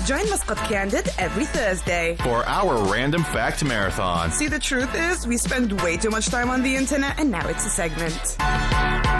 Join Mascot Candid every Thursday for our Random Fact Marathon. See, the truth is, we spend way too much time on the internet, and now it's a segment.